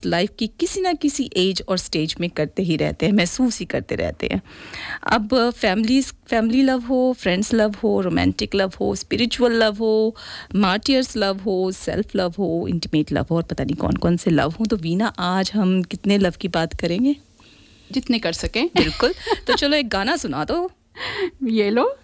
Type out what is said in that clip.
Life की किसी ना किसी एज और स्टेज में करते ही रहते हैं, महसूस ही करते रहते हैं। अब फैमिली लव हो, फ्रेंड्स लव हो, रोमांटिक लव हो, स्पिरिचुअल लव हो, मार्टियर्स लव हो, सेल्फ लव हो, इंटीमेट लव हो और पता नहीं कौन कौन से लव हो। तो वीना, आज हम कितने लव की बात करेंगे? जितने कर सकें। बिल्कुल। तो चलो एक गाना सुना दो। ये लो।